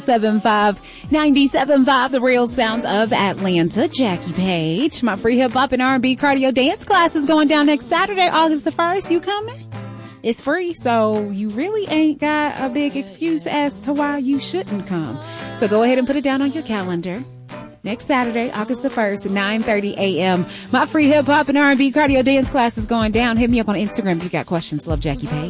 97.5, the real sounds of Atlanta. Jackie Page. My free hip hop and R&B cardio dance class is going down next Saturday, August the 1st. You coming? It's free, so you really ain't got a big excuse as to why you shouldn't come. So go ahead and put it down on your calendar. Next Saturday, August the 1st at 9:30 a.m. My free hip hop and R&B cardio dance class is going down. Hit me up on Instagram if you got questions. Love, Jackie Page.